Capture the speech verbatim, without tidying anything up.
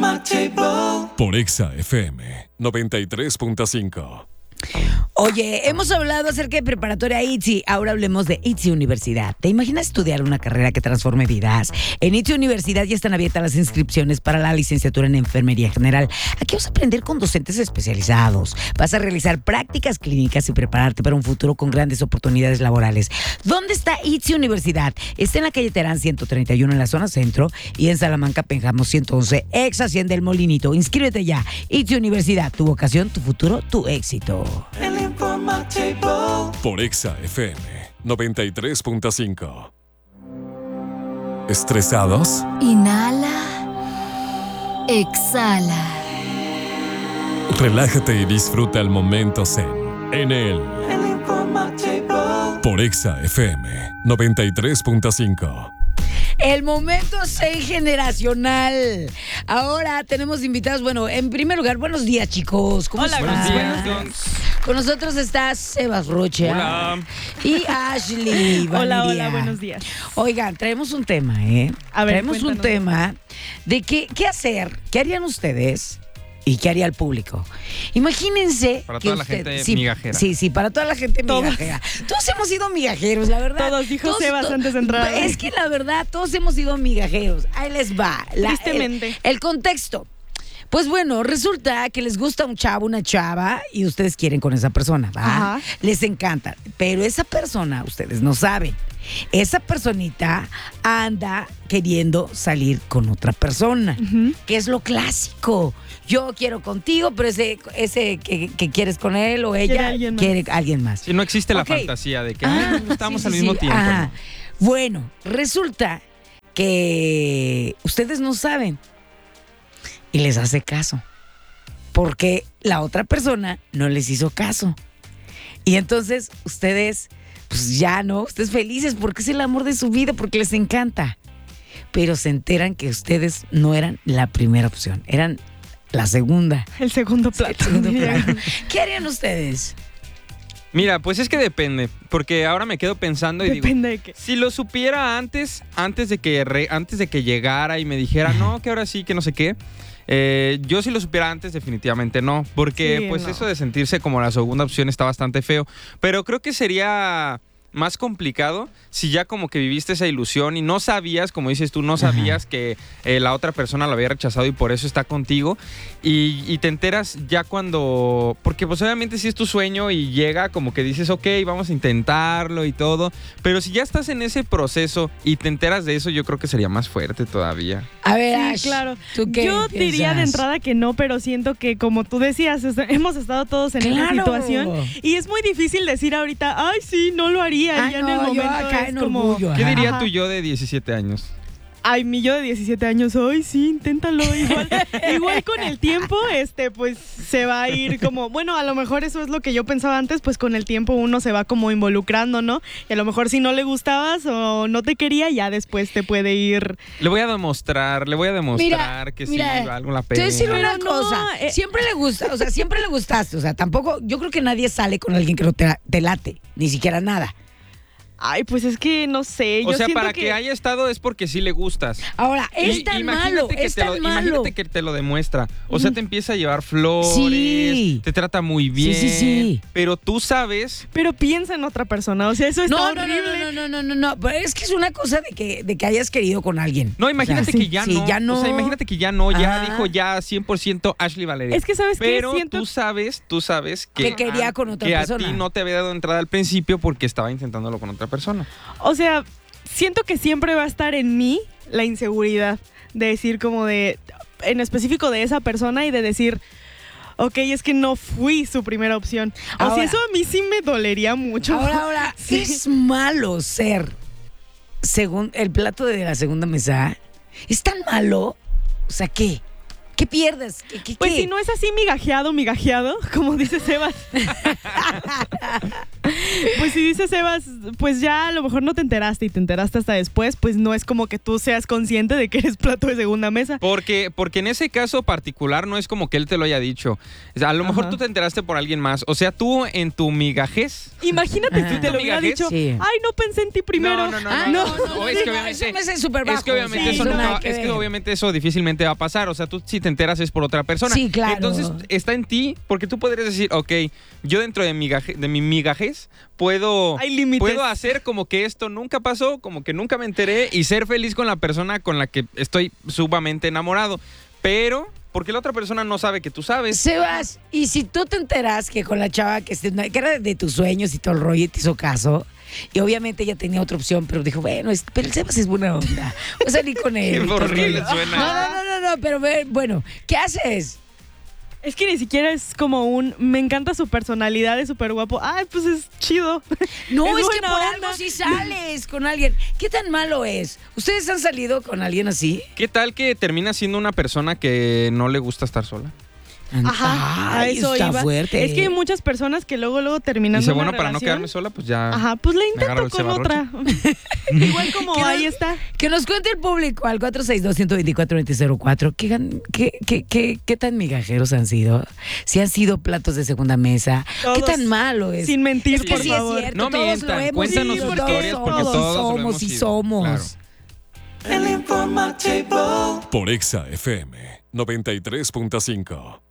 Por Exa F M noventa y tres punto cinco. Oye, hemos hablado acerca de preparatoria I T S I, ahora hablemos de I T S I Universidad. ¿Te imaginas estudiar una carrera que transforme vidas? En I T S I Universidad ya están abiertas las inscripciones para la licenciatura en Enfermería General. Aquí vas a aprender con docentes especializados. Vas a realizar prácticas clínicas y prepararte para un futuro con grandes oportunidades laborales. ¿Dónde está I T S I Universidad? Está en la calle Terán ciento treinta y uno en la zona centro y en Salamanca, Pénjamo ciento once, ex Hacienda El Molinito. Inscríbete ya. I T S I Universidad, tu vocación, tu futuro, tu éxito. Por Exa F M noventa y tres punto cinco. ¿Estresados? Inhala. Exhala. Relájate y disfruta el momento zen en el Por Exa F M noventa y tres punto cinco. El momento seis generacional. Ahora tenemos invitados. Bueno, en primer lugar, buenos días, chicos. ¿Cómo Hola, están? buenos días. Con nosotros está Sebas Rocha. Hola. Y Ashley Valeria. Hola, hola, buenos días. Oigan, traemos un tema, ¿eh? A ver, traemos un cuéntanos. tema de qué, qué hacer, qué harían ustedes y qué haría el público. Imagínense Para que toda la usted- gente sí, migajera. Sí, sí, para toda la gente Todos. migajera. Todos hemos sido migajeros, la verdad. Todos, dijo Todos- Sebas to- antes de entrar. Es que la verdad, todos hemos sido migajeros. Ahí les va. La- Tristemente. El, el contexto. Pues bueno, resulta que les gusta un chavo, una chava, y ustedes quieren con esa persona, ¿va? Ajá. Les encanta. Pero esa persona, ustedes no saben. Esa personita anda queriendo salir con otra persona, Ujú. que es lo clásico. Yo quiero contigo, pero ese, ese que, que quieres con él o ella Quiere alguien más. quiere a alguien más. Si no existe la Ok. fantasía de que Ah, ay, estamos sí, al sí, mismo sí. tiempo. Ajá. ¿no? Bueno, resulta que ustedes no saben y les hace caso porque la otra persona no les hizo caso. Y entonces ustedes, pues ya no, ustedes felices porque es el amor de su vida, porque les encanta. Pero se enteran que ustedes no eran la primera opción, eran la segunda. El segundo plato. El segundo diría. plano. ¿Qué harían ustedes? Mira, pues es que depende, porque ahora me quedo pensando y digo, Depende de qué. si lo supiera antes, antes de que re- antes de que llegara y me dijera, no, que ahora sí, que no sé qué, eh, yo si lo supiera antes, definitivamente no, porque Sí, pues no. eso de sentirse como la segunda opción está bastante feo, pero creo que sería más complicado si ya como que viviste esa ilusión y no sabías, como dices tú, no sabías que eh, la otra persona lo había rechazado y por eso está contigo y, y te enteras ya cuando, porque pues obviamente si es tu sueño y llega como que dices, ok, vamos a intentarlo y todo, pero si ya estás en ese proceso y te enteras de eso, yo creo que sería más fuerte todavía. A ver, Sí, Ash, claro. ¿tú qué Yo diría de piensas? entrada que no, pero siento que como tú decías, es- hemos estado todos en esa ¡Claro! situación y es muy difícil decir ahorita, ay, sí, no lo haría. Ay, y ya en no, el yo momento acá es en como, orgullo. ¿Qué Ajá. diría Ajá. tu yo de diecisiete años? ay, mi yo de diecisiete años, ay, sí, inténtalo. Igual, igual con el tiempo, este, pues se va a ir como, bueno, a lo mejor eso es lo que yo pensaba antes, pues con el tiempo uno se va como involucrando, ¿no? Y a lo mejor si no le gustabas o no te quería, ya después te puede ir. Le voy a demostrar, le voy a demostrar que mira, sí, algo la Te voy a pena. decir una Pero no, cosa, eh. siempre le gusta, o sea, siempre le gustaste, o sea, tampoco, yo creo que nadie sale con alguien que no te, te late, ni siquiera nada. Ay, pues es que no sé. O yo sea, siento para que... que haya estado es porque sí le gustas. Ahora, es Y- tan imagínate malo, que es te lo- tan malo. Imagínate que te lo demuestra. O sea, te empieza a llevar flores, Sí. te trata muy bien. Sí, sí, sí. Pero tú sabes. Pero piensa en otra persona, o sea, eso está No, no, no, horrible. no, no, no, no, no, pero es que es una cosa de que, de que hayas querido con alguien. No, imagínate O sea, que ya, sí, no. ya no. O sea, imagínate que ya no, ya Ah. dijo ya cien por ciento Ashley Valeria. Es que, ¿sabes qué? Pero Siento- tú sabes, tú sabes que, Que quería con otra que persona. a ti no te había dado entrada al principio porque estaba intentándolo con otra persona. O sea, siento que siempre va a estar en mí la inseguridad de decir como de, en específico de esa persona y de decir, ok, es que no fui su primera opción. O Ahora- sea, eso a mí sí me dolería mucho. Ahora, ahora, Sí. es malo ser según el plato de la segunda mesa. ¿Es tan malo? O sea, ¿qué? ¿Qué pierdes? ¿Qué, qué, Pues qué? si no es así migajeado, migajeado, como dice Sebas. Pues si dice Sebas, pues ya a lo mejor no te enteraste y te enteraste hasta después, pues no es como que tú seas consciente de que eres plato de segunda mesa. Porque, porque en ese caso particular no es como que él te lo haya dicho. O sea, a lo mejor Ajá. tú te enteraste por alguien más. O sea, tú en tu migajez. Imagínate Ah. si te lo hubiera ¿Migajez? dicho, Sí. ay, no pensé en ti primero. No, no, no, Ah, no, no, no, no, no, no, es que no, obviamente, eso me hace súper bajo. es que obviamente Sí, eso no, nunca nada va- que es que ver. obviamente eso difícilmente va a pasar. O sea, tú si te enteras es por otra persona. Sí, claro. Entonces está en ti, porque tú podrías decir, ok, yo dentro de, migaje, de mi migajez puedo, Hay límites. puedo hacer como que esto nunca pasó, como que nunca me enteré y ser feliz con la persona con la que estoy sumamente enamorado. Pero, porque la otra persona no sabe que tú sabes. Sebas, y si tú te enteras que con la chava que, esté- que era de tus sueños y todo el rollo y te hizo caso, y obviamente ella tenía otra opción, pero dijo, bueno, es- pero el Sebas es buena onda, voy a salir con él. Qué y todo el horrible rollo. suena. No, no, no, no, no, pero ve, bueno, ¿qué haces? Es que ni siquiera es como un, me encanta su personalidad, es súper guapo. Ay, pues es chido. No, es, Es que buena por onda. algo sí sales con alguien. ¿Qué tan malo es? ¿Ustedes han salido con alguien así? ¿Qué tal que termina siendo una persona que no le gusta estar sola? Ajá, a Ay, eso está iba. fuerte. Es que hay muchas personas que luego, luego terminan Dice, una bueno, para no relación. quedarme sola, pues ya. Ajá, pues le Me agarro intento el con cebarroche. otra. Igual como ¿Qué ahí no- está. Que nos cuente el público al cuatro seis dos, uno dos cuatro, dos cero cuatro. ¿Qué, gan- qué, qué, qué, qué tan migajeros han sido? Si han sido platos de segunda mesa. Todos. ¿Qué tan malo es? Sin mentir, Es que por sí favor. es cierto. No todos mientan, lo hemos cuéntanos sido, sus todos historias, porque somos, todos lo somos hemos y sido, somos. claro. Por Exa F M noventa y tres punto cinco.